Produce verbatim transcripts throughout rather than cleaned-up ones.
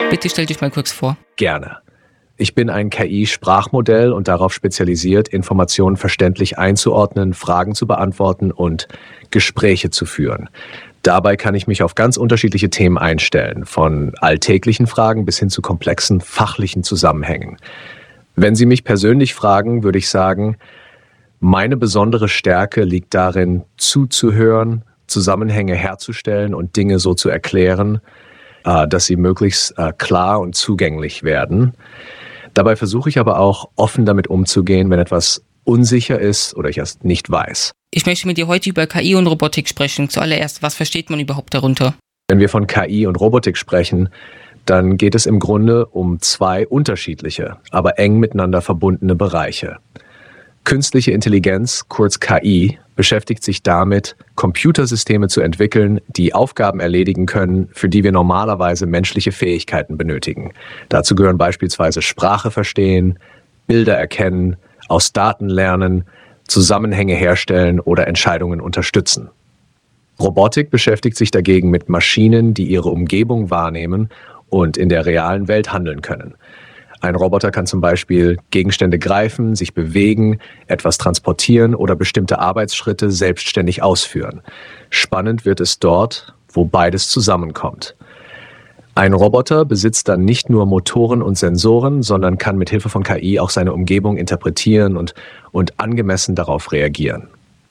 Bitte stell dich mal kurz vor. Gerne. Ich bin ein K I-Sprachmodell und darauf spezialisiert, Informationen verständlich einzuordnen, Fragen zu beantworten und Gespräche zu führen. Dabei kann ich mich auf ganz unterschiedliche Themen einstellen, von alltäglichen Fragen bis hin zu komplexen fachlichen Zusammenhängen. Wenn Sie mich persönlich fragen, würde ich sagen, meine besondere Stärke liegt darin, zuzuhören, Zusammenhänge herzustellen und Dinge so zu erklären, dass sie möglichst klar und zugänglich werden. Dabei versuche ich aber auch, offen damit umzugehen, wenn etwas unsicher ist oder ich es nicht weiß. Ich möchte mit dir heute über K I und Robotik sprechen. Zuallererst, was versteht man überhaupt darunter? Wenn wir von K I und Robotik sprechen, dann geht es im Grunde um zwei unterschiedliche, aber eng miteinander verbundene Bereiche. Künstliche Intelligenz, kurz K I, beschäftigt sich damit, Computersysteme zu entwickeln, die Aufgaben erledigen können, für die wir normalerweise menschliche Fähigkeiten benötigen. Dazu gehören beispielsweise Sprache verstehen, Bilder erkennen, aus Daten lernen, Zusammenhänge herstellen oder Entscheidungen unterstützen. Robotik beschäftigt sich dagegen mit Maschinen, die ihre Umgebung wahrnehmen und in der realen Welt handeln können. Ein Roboter kann zum Beispiel Gegenstände greifen, sich bewegen, etwas transportieren oder bestimmte Arbeitsschritte selbstständig ausführen. Spannend wird es dort, wo beides zusammenkommt. Ein Roboter besitzt dann nicht nur Motoren und Sensoren, sondern kann mit Hilfe von K I auch seine Umgebung interpretieren und, und angemessen darauf reagieren.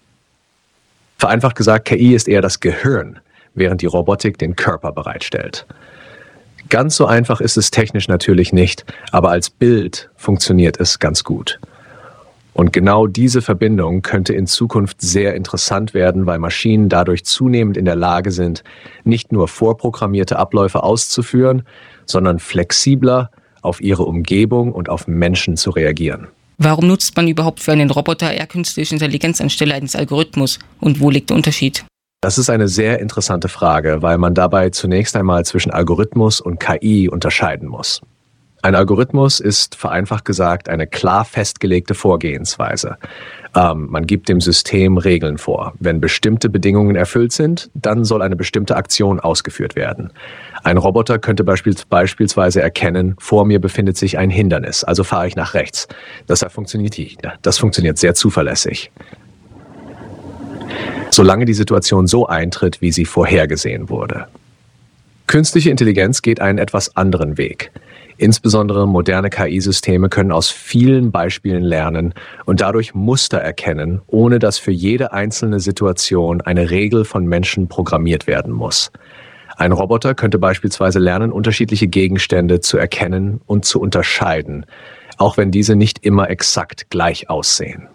Vereinfacht gesagt, K I ist eher das Gehirn, während die Robotik den Körper bereitstellt. Ganz so einfach ist es technisch natürlich nicht, aber als Bild funktioniert es ganz gut. Und genau diese Verbindung könnte in Zukunft sehr interessant werden, weil Maschinen dadurch zunehmend in der Lage sind, nicht nur vorprogrammierte Abläufe auszuführen, sondern flexibler auf ihre Umgebung und auf Menschen zu reagieren. Warum nutzt man überhaupt für einen Roboter eher künstliche Intelligenz anstelle eines Algorithmus? Und wo liegt der Unterschied? Das ist eine sehr interessante Frage, weil man dabei zunächst einmal zwischen Algorithmus und K I unterscheiden muss. Ein Algorithmus ist vereinfacht gesagt eine klar festgelegte Vorgehensweise. Ähm, man gibt dem System Regeln vor. Wenn bestimmte Bedingungen erfüllt sind, dann soll eine bestimmte Aktion ausgeführt werden. Ein Roboter könnte beispielsweise beispielsweise erkennen, vor mir befindet sich ein Hindernis, also fahre ich nach rechts. Das funktioniert, das funktioniert sehr zuverlässig. Solange die Situation so eintritt, wie sie vorhergesehen wurde. Künstliche Intelligenz geht einen etwas anderen Weg. Insbesondere moderne K I-Systeme können aus vielen Beispielen lernen und dadurch Muster erkennen, ohne dass für jede einzelne Situation eine Regel von Menschen programmiert werden muss. Ein Roboter könnte beispielsweise lernen, unterschiedliche Gegenstände zu erkennen und zu unterscheiden, auch wenn diese nicht immer exakt gleich aussehen.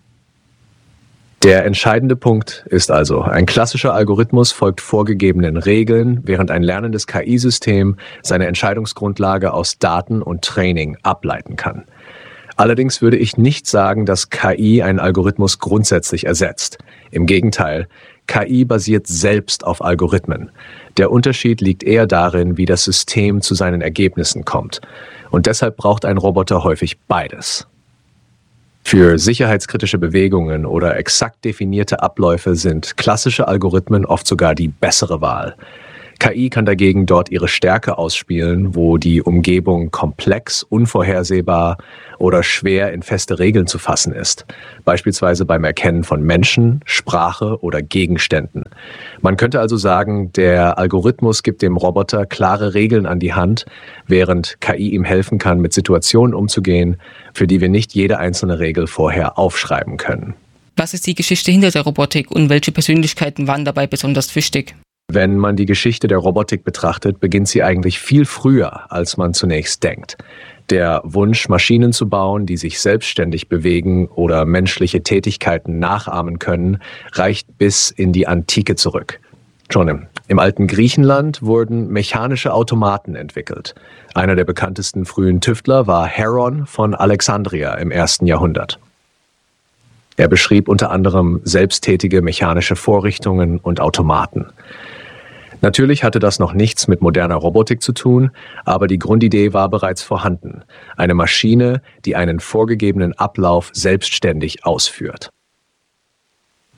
Der entscheidende Punkt ist also, ein klassischer Algorithmus folgt vorgegebenen Regeln, während ein lernendes K I-System seine Entscheidungsgrundlage aus Daten und Training ableiten kann. Allerdings würde ich nicht sagen, dass K I einen Algorithmus grundsätzlich ersetzt. Im Gegenteil, K I basiert selbst auf Algorithmen. Der Unterschied liegt eher darin, wie das System zu seinen Ergebnissen kommt. Und deshalb braucht ein Roboter häufig beides. Für sicherheitskritische Bewegungen oder exakt definierte Abläufe sind klassische Algorithmen oft sogar die bessere Wahl. K I kann dagegen dort ihre Stärke ausspielen, wo die Umgebung komplex, unvorhersehbar oder schwer in feste Regeln zu fassen ist. Beispielsweise beim Erkennen von Menschen, Sprache oder Gegenständen. Man könnte also sagen, der Algorithmus gibt dem Roboter klare Regeln an die Hand, während K I ihm helfen kann, mit Situationen umzugehen, für die wir nicht jede einzelne Regel vorher aufschreiben können. Was ist die Geschichte hinter der Robotik und welche Persönlichkeiten waren dabei besonders wichtig? Wenn man die Geschichte der Robotik betrachtet, beginnt sie eigentlich viel früher, als man zunächst denkt. Der Wunsch, Maschinen zu bauen, die sich selbstständig bewegen oder menschliche Tätigkeiten nachahmen können, reicht bis in die Antike zurück. Schon im, im alten Griechenland wurden mechanische Automaten entwickelt. Einer der bekanntesten frühen Tüftler war Heron von Alexandria im ersten Jahrhundert. Er beschrieb unter anderem selbsttätige mechanische Vorrichtungen und Automaten. Natürlich hatte das noch nichts mit moderner Robotik zu tun, aber die Grundidee war bereits vorhanden. Eine Maschine, die einen vorgegebenen Ablauf selbstständig ausführt.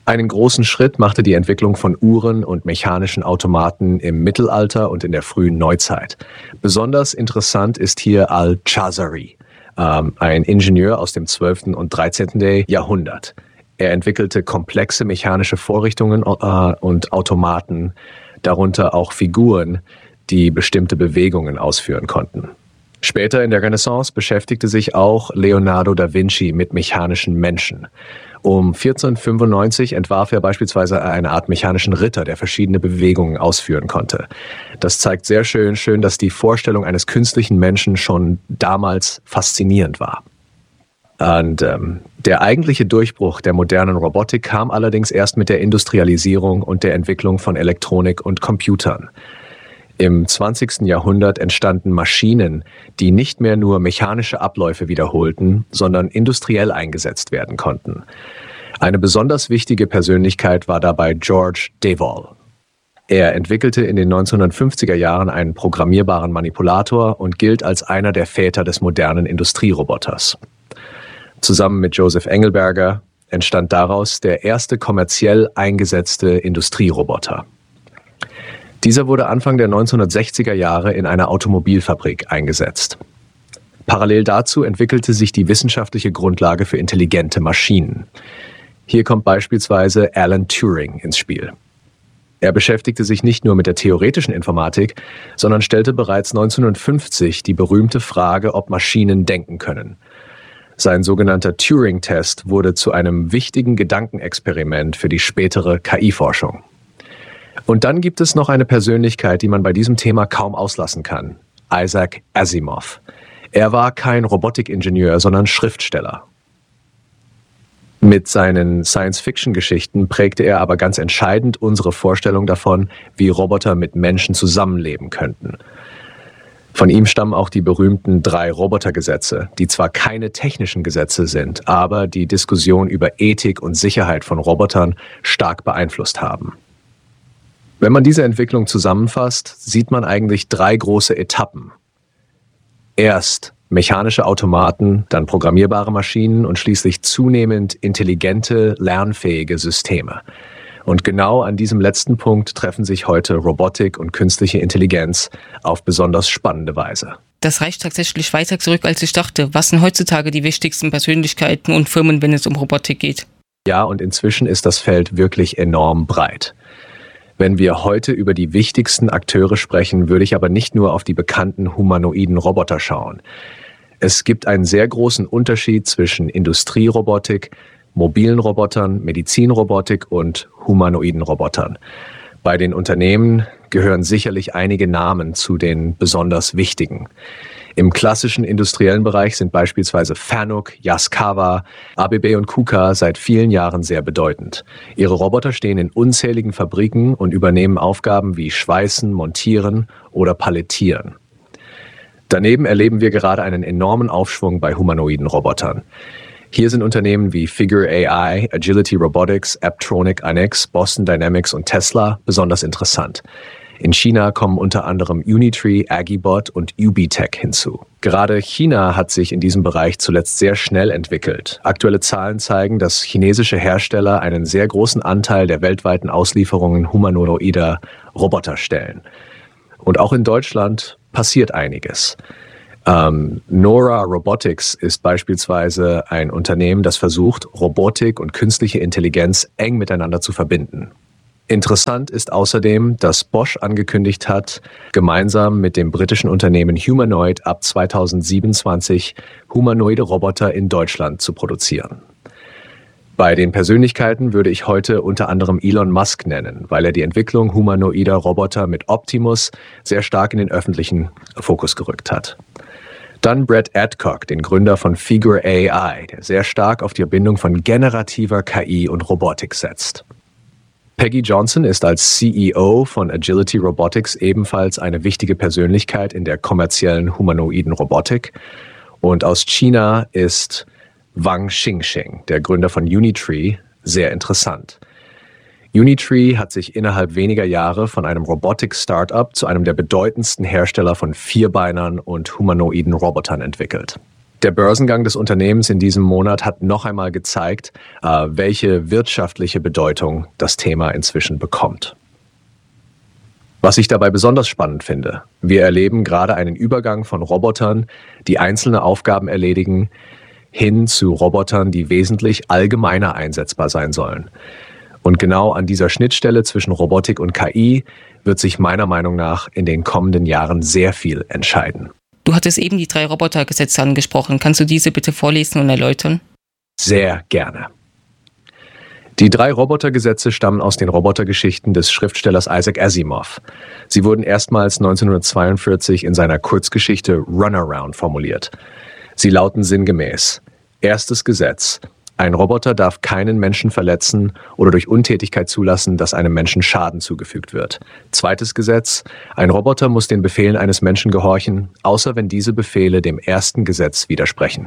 Einen großen Schritt machte die Entwicklung von Uhren und mechanischen Automaten im Mittelalter und in der frühen Neuzeit. Besonders interessant ist hier Al-Chazari, ähm, ein Ingenieur aus dem zwölften und dreizehnten Jahrhundert. Er entwickelte komplexe mechanische Vorrichtungen äh, und Automaten, darunter auch Figuren, die bestimmte Bewegungen ausführen konnten. Später in der Renaissance beschäftigte sich auch Leonardo da Vinci mit mechanischen Menschen. Um vierzehnhundertfünfundneunzig entwarf er beispielsweise eine Art mechanischen Ritter, der verschiedene Bewegungen ausführen konnte. Das zeigt sehr schön, schön, dass die Vorstellung eines künstlichen Menschen schon damals faszinierend war. Und ähm, der eigentliche Durchbruch der modernen Robotik kam allerdings erst mit der Industrialisierung und der Entwicklung von Elektronik und Computern. Im zwanzigsten Jahrhundert entstanden Maschinen, die nicht mehr nur mechanische Abläufe wiederholten, sondern industriell eingesetzt werden konnten. Eine besonders wichtige Persönlichkeit war dabei George Devol. Er entwickelte in den neunzehnhundertfünfziger Jahren einen programmierbaren Manipulator und gilt als einer der Väter des modernen Industrieroboters. Zusammen mit Joseph Engelberger entstand daraus der erste kommerziell eingesetzte Industrieroboter. Dieser wurde Anfang der neunzehnhundertsechziger Jahre in einer Automobilfabrik eingesetzt. Parallel dazu entwickelte sich die wissenschaftliche Grundlage für intelligente Maschinen. Hier kommt beispielsweise Alan Turing ins Spiel. Er beschäftigte sich nicht nur mit der theoretischen Informatik, sondern stellte bereits neunzehnhundertfünfzig die berühmte Frage, ob Maschinen denken können. Sein sogenannter Turing-Test wurde zu einem wichtigen Gedankenexperiment für die spätere K I-Forschung. Und dann gibt es noch eine Persönlichkeit, die man bei diesem Thema kaum auslassen kann: Isaac Asimov. Er war kein Robotikingenieur, sondern Schriftsteller. Mit seinen Science-Fiction-Geschichten prägte er aber ganz entscheidend unsere Vorstellung davon, wie Roboter mit Menschen zusammenleben könnten. Von ihm stammen auch die berühmten drei Robotergesetze, die zwar keine technischen Gesetze sind, aber die Diskussion über Ethik und Sicherheit von Robotern stark beeinflusst haben. Wenn man diese Entwicklung zusammenfasst, sieht man eigentlich drei große Etappen. Erst mechanische Automaten, dann programmierbare Maschinen und schließlich zunehmend intelligente, lernfähige Systeme. Und genau an diesem letzten Punkt treffen sich heute Robotik und künstliche Intelligenz auf besonders spannende Weise. Das reicht tatsächlich weiter zurück, als ich dachte. Was sind heutzutage die wichtigsten Persönlichkeiten und Firmen, wenn es um Robotik geht? Ja, und inzwischen ist das Feld wirklich enorm breit. Wenn wir heute über die wichtigsten Akteure sprechen, würde ich aber nicht nur auf die bekannten humanoiden Roboter schauen. Es gibt einen sehr großen Unterschied zwischen Industrierobotik, mobilen Robotern, Medizinrobotik und humanoiden Robotern. Bei den Unternehmen gehören sicherlich einige Namen zu den besonders wichtigen. Im klassischen industriellen Bereich sind beispielsweise Fanuc, Yaskawa, A B B und KUKA seit vielen Jahren sehr bedeutend. Ihre Roboter stehen in unzähligen Fabriken und übernehmen Aufgaben wie Schweißen, Montieren oder Palettieren. Daneben erleben wir gerade einen enormen Aufschwung bei humanoiden Robotern. Hier sind Unternehmen wie Figure A I, Agility Robotics, Apptronik, Inex, Boston Dynamics und Tesla besonders interessant. In China kommen unter anderem Unitree, Agibot und Ubitech hinzu. Gerade China hat sich in diesem Bereich zuletzt sehr schnell entwickelt. Aktuelle Zahlen zeigen, dass chinesische Hersteller einen sehr großen Anteil der weltweiten Auslieferungen humanoider Roboter stellen. Und auch in Deutschland passiert einiges. Ähm, Nora Robotics ist beispielsweise ein Unternehmen, das versucht, Robotik und künstliche Intelligenz eng miteinander zu verbinden. Interessant ist außerdem, dass Bosch angekündigt hat, gemeinsam mit dem britischen Unternehmen Humanoid ab zweitausendsiebenundzwanzig humanoide Roboter in Deutschland zu produzieren. Bei den Persönlichkeiten würde ich heute unter anderem Elon Musk nennen, weil er die Entwicklung humanoider Roboter mit Optimus sehr stark in den öffentlichen Fokus gerückt hat. Dann Brett Adcock, den Gründer von Figure A I, der sehr stark auf die Verbindung von generativer K I und Robotik setzt. Peggy Johnson ist als C E O von Agility Robotics ebenfalls eine wichtige Persönlichkeit in der kommerziellen humanoiden Robotik. Und aus China ist Wang Xingxing, der Gründer von Unitree, sehr interessant. Unitree hat sich innerhalb weniger Jahre von einem Robotik-Startup zu einem der bedeutendsten Hersteller von Vierbeinern und humanoiden Robotern entwickelt. Der Börsengang des Unternehmens in diesem Monat hat noch einmal gezeigt, welche wirtschaftliche Bedeutung das Thema inzwischen bekommt. Was ich dabei besonders spannend finde, wir erleben gerade einen Übergang von Robotern, die einzelne Aufgaben erledigen, hin zu Robotern, die wesentlich allgemeiner einsetzbar sein sollen. Und genau an dieser Schnittstelle zwischen Robotik und K I wird sich meiner Meinung nach in den kommenden Jahren sehr viel entscheiden. Du hattest eben die drei Robotergesetze angesprochen. Kannst du diese bitte vorlesen und erläutern? Sehr gerne. Die drei Robotergesetze stammen aus den Robotergeschichten des Schriftstellers Isaac Asimov. Sie wurden erstmals neunzehnhundertzweiundvierzig in seiner Kurzgeschichte Runaround formuliert. Sie lauten sinngemäß: Erstes Gesetz. Ein Roboter darf keinen Menschen verletzen oder durch Untätigkeit zulassen, dass einem Menschen Schaden zugefügt wird. Zweites Gesetz. Ein Roboter muss den Befehlen eines Menschen gehorchen, außer wenn diese Befehle dem ersten Gesetz widersprechen.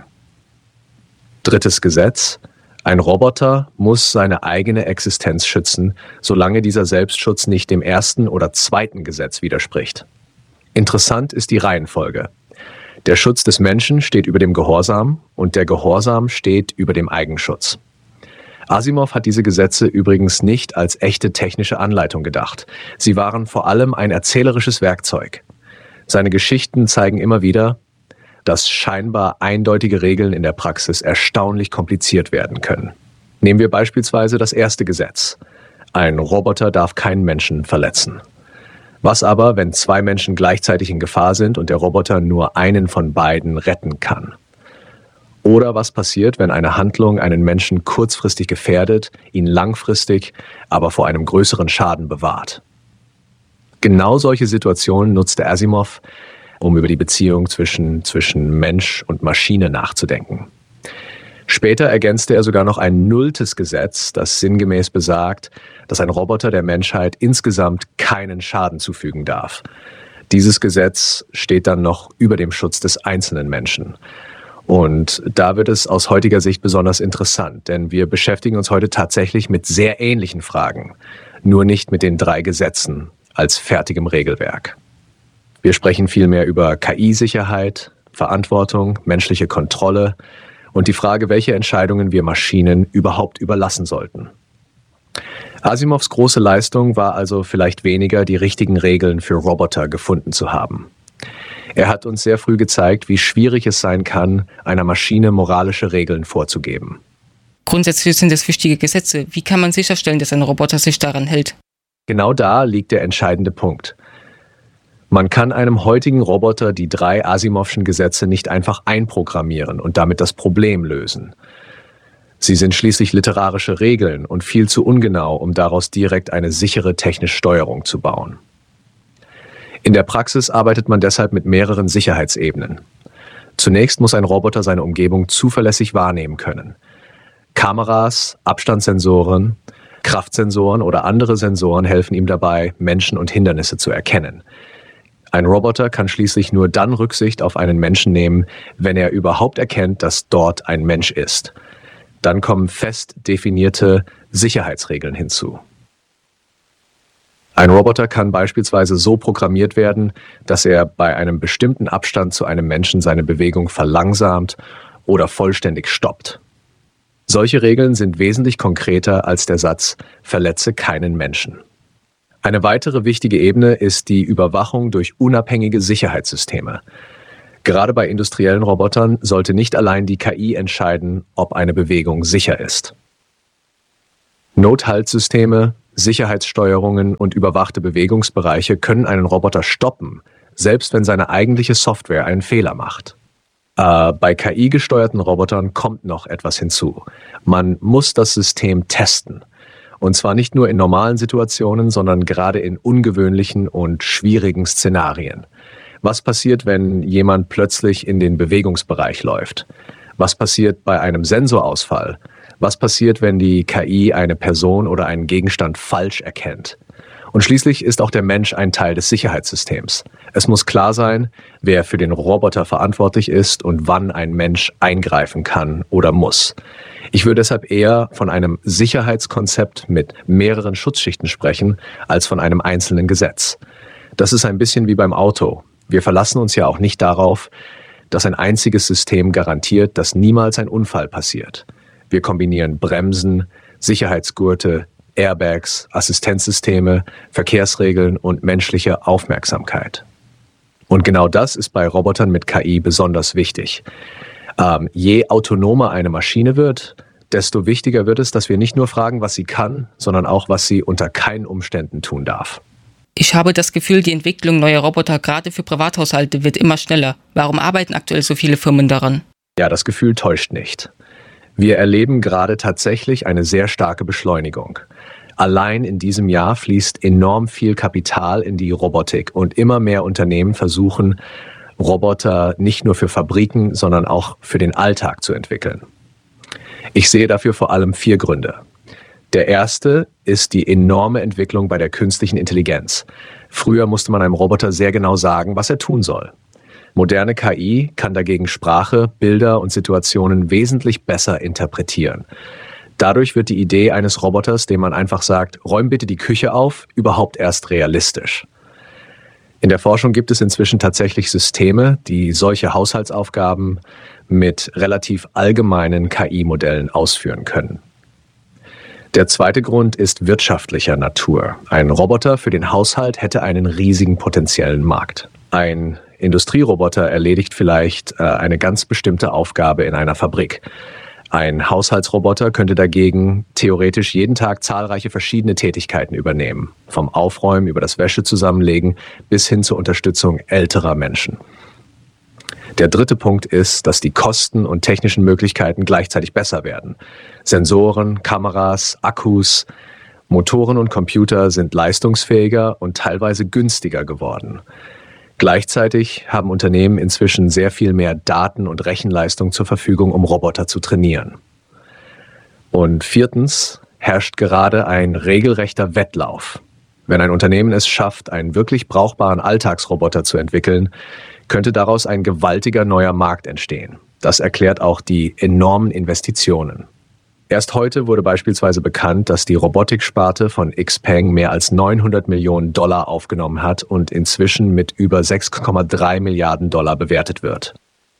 Drittes Gesetz. Ein Roboter muss seine eigene Existenz schützen, solange dieser Selbstschutz nicht dem ersten oder zweiten Gesetz widerspricht. Interessant ist die Reihenfolge. Der Schutz des Menschen steht über dem Gehorsam und der Gehorsam steht über dem Eigenschutz. Asimov hat diese Gesetze übrigens nicht als echte technische Anleitung gedacht. Sie waren vor allem ein erzählerisches Werkzeug. Seine Geschichten zeigen immer wieder, dass scheinbar eindeutige Regeln in der Praxis erstaunlich kompliziert werden können. Nehmen wir beispielsweise das erste Gesetz. Ein Roboter darf keinen Menschen verletzen. Was aber, wenn zwei Menschen gleichzeitig in Gefahr sind und der Roboter nur einen von beiden retten kann? Oder was passiert, wenn eine Handlung einen Menschen kurzfristig gefährdet, ihn langfristig aber vor einem größeren Schaden bewahrt? Genau solche Situationen nutzte Asimov, um über die Beziehung zwischen, zwischen Mensch und Maschine nachzudenken. Später ergänzte er sogar noch ein nulltes Gesetz, das sinngemäß besagt, dass ein Roboter der Menschheit insgesamt keinen Schaden zufügen darf. Dieses Gesetz steht dann noch über dem Schutz des einzelnen Menschen. Und da wird es aus heutiger Sicht besonders interessant, denn wir beschäftigen uns heute tatsächlich mit sehr ähnlichen Fragen, nur nicht mit den drei Gesetzen als fertigem Regelwerk. Wir sprechen vielmehr über K I-Sicherheit, Verantwortung, menschliche Kontrolle und die Frage, welche Entscheidungen wir Maschinen überhaupt überlassen sollten. Asimovs große Leistung war also vielleicht weniger, die richtigen Regeln für Roboter gefunden zu haben. Er hat uns sehr früh gezeigt, wie schwierig es sein kann, einer Maschine moralische Regeln vorzugeben. Grundsätzlich sind es wichtige Gesetze. Wie kann man sicherstellen, dass ein Roboter sich daran hält? Genau da liegt der entscheidende Punkt. Man kann einem heutigen Roboter die drei Asimovschen Gesetze nicht einfach einprogrammieren und damit das Problem lösen. Sie sind schließlich literarische Regeln und viel zu ungenau, um daraus direkt eine sichere technische Steuerung zu bauen. In der Praxis arbeitet man deshalb mit mehreren Sicherheitsebenen. Zunächst muss ein Roboter seine Umgebung zuverlässig wahrnehmen können. Kameras, Abstandssensoren, Kraftsensoren oder andere Sensoren helfen ihm dabei, Menschen und Hindernisse zu erkennen. Ein Roboter kann schließlich nur dann Rücksicht auf einen Menschen nehmen, wenn er überhaupt erkennt, dass dort ein Mensch ist. Dann kommen fest definierte Sicherheitsregeln hinzu. Ein Roboter kann beispielsweise so programmiert werden, dass er bei einem bestimmten Abstand zu einem Menschen seine Bewegung verlangsamt oder vollständig stoppt. Solche Regeln sind wesentlich konkreter als der Satz „Verletze keinen Menschen". Eine weitere wichtige Ebene ist die Überwachung durch unabhängige Sicherheitssysteme. Gerade bei industriellen Robotern sollte nicht allein die K I entscheiden, ob eine Bewegung sicher ist. Nothaltsysteme, Sicherheitssteuerungen und überwachte Bewegungsbereiche können einen Roboter stoppen, selbst wenn seine eigentliche Software einen Fehler macht. Äh, bei K I-gesteuerten Robotern kommt noch etwas hinzu. Man muss das System testen. Und zwar nicht nur in normalen Situationen, sondern gerade in ungewöhnlichen und schwierigen Szenarien. Was passiert, wenn jemand plötzlich in den Bewegungsbereich läuft? Was passiert bei einem Sensorausfall? Was passiert, wenn die K I eine Person oder einen Gegenstand falsch erkennt? Und schließlich ist auch der Mensch ein Teil des Sicherheitssystems. Es muss klar sein, wer für den Roboter verantwortlich ist und wann ein Mensch eingreifen kann oder muss. Ich würde deshalb eher von einem Sicherheitskonzept mit mehreren Schutzschichten sprechen, als von einem einzelnen Gesetz. Das ist ein bisschen wie beim Auto. Wir verlassen uns ja auch nicht darauf, dass ein einziges System garantiert, dass niemals ein Unfall passiert. Wir kombinieren Bremsen, Sicherheitsgurte, Airbags, Assistenzsysteme, Verkehrsregeln und menschliche Aufmerksamkeit. Und genau das ist bei Robotern mit K I besonders wichtig. Ähm, je autonomer eine Maschine wird, desto wichtiger wird es, dass wir nicht nur fragen, was sie kann, sondern auch, was sie unter keinen Umständen tun darf. Ich habe das Gefühl, die Entwicklung neuer Roboter gerade für Privathaushalte wird immer schneller. Warum arbeiten aktuell so viele Firmen daran? Ja, das Gefühl täuscht nicht. Wir erleben gerade tatsächlich eine sehr starke Beschleunigung. Allein in diesem Jahr fließt enorm viel Kapital in die Robotik und immer mehr Unternehmen versuchen, Roboter nicht nur für Fabriken, sondern auch für den Alltag zu entwickeln. Ich sehe dafür vor allem vier Gründe. Der erste ist die enorme Entwicklung bei der künstlichen Intelligenz. Früher musste man einem Roboter sehr genau sagen, was er tun soll. Moderne K I kann dagegen Sprache, Bilder und Situationen wesentlich besser interpretieren. Dadurch wird die Idee eines Roboters, dem man einfach sagt, räum bitte die Küche auf, überhaupt erst realistisch. In der Forschung gibt es inzwischen tatsächlich Systeme, die solche Haushaltsaufgaben mit relativ allgemeinen K I-Modellen ausführen können. Der zweite Grund ist wirtschaftlicher Natur. Ein Roboter für den Haushalt hätte einen riesigen potenziellen Markt. Ein Industrieroboter erledigt vielleicht äh, eine ganz bestimmte Aufgabe in einer Fabrik. Ein Haushaltsroboter könnte dagegen theoretisch jeden Tag zahlreiche verschiedene Tätigkeiten übernehmen. Vom Aufräumen über das Wäschezusammenlegen bis hin zur Unterstützung älterer Menschen. Der dritte Punkt ist, dass die Kosten und technischen Möglichkeiten gleichzeitig besser werden. Sensoren, Kameras, Akkus, Motoren und Computer sind leistungsfähiger und teilweise günstiger geworden. Gleichzeitig haben Unternehmen inzwischen sehr viel mehr Daten und Rechenleistung zur Verfügung, um Roboter zu trainieren. Und viertens herrscht gerade ein regelrechter Wettlauf. Wenn ein Unternehmen es schafft, einen wirklich brauchbaren Alltagsroboter zu entwickeln, könnte daraus ein gewaltiger neuer Markt entstehen. Das erklärt auch die enormen Investitionen. Erst heute wurde beispielsweise bekannt, dass die Robotiksparte von Xpeng mehr als neunhundert Millionen Dollar aufgenommen hat und inzwischen mit über sechs Komma drei Milliarden Dollar bewertet wird.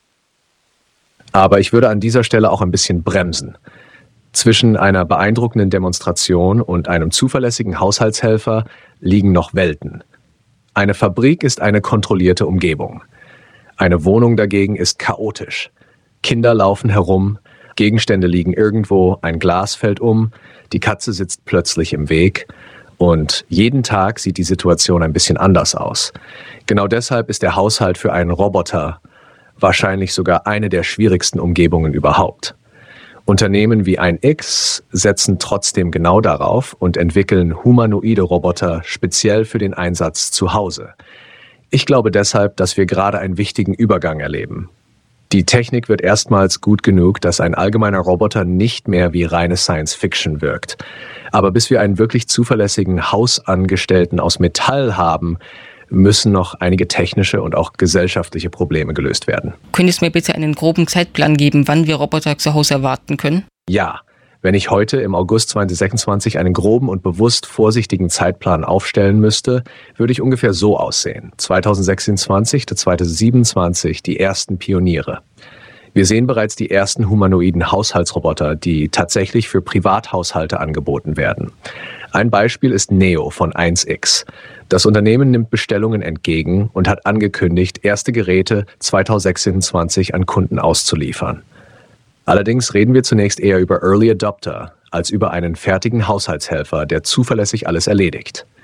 Aber ich würde an dieser Stelle auch ein bisschen bremsen. Zwischen einer beeindruckenden Demonstration und einem zuverlässigen Haushaltshelfer liegen noch Welten. Eine Fabrik ist eine kontrollierte Umgebung. Eine Wohnung dagegen ist chaotisch. Kinder laufen herum, Gegenstände liegen irgendwo, ein Glas fällt um, die Katze sitzt plötzlich im Weg und jeden Tag sieht die Situation ein bisschen anders aus. Genau deshalb ist der Haushalt für einen Roboter wahrscheinlich sogar eine der schwierigsten Umgebungen überhaupt. Unternehmen wie eins X setzen trotzdem genau darauf und entwickeln humanoide Roboter speziell für den Einsatz zu Hause. Ich glaube deshalb, dass wir gerade einen wichtigen Übergang erleben. Die Technik wird erstmals gut genug, dass ein allgemeiner Roboter nicht mehr wie reine Science-Fiction wirkt. Aber bis wir einen wirklich zuverlässigen Hausangestellten aus Metall haben, müssen noch einige technische und auch gesellschaftliche Probleme gelöst werden. Könntest du mir bitte einen groben Zeitplan geben, wann wir Roboter zu Hause erwarten können? Ja, wenn ich heute im August zweitausendsechsundzwanzig einen groben und bewusst vorsichtigen Zeitplan aufstellen müsste, würde ich ungefähr so aussehen. zweitausendsechsundzwanzig bis zweitausendsiebenundzwanzig die ersten Pioniere. Wir sehen bereits die ersten humanoiden Haushaltsroboter, die tatsächlich für Privathaushalte angeboten werden. Ein Beispiel ist Neo von eins X. Das Unternehmen nimmt Bestellungen entgegen und hat angekündigt, erste Geräte zweitausendsechsundzwanzig an Kunden auszuliefern. Allerdings reden wir zunächst eher über Early Adopter als über einen fertigen Haushaltshelfer, der zuverlässig alles erledigt.